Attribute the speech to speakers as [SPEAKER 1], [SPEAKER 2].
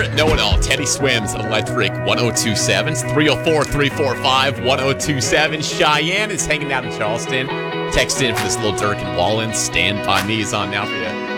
[SPEAKER 1] No one else. Teddy Swims, Electric 1027. 304-345-1027. Cheyenne is hanging out in Charleston. Text in for this little Dirk and Wallen. Stand By Me is on now for you.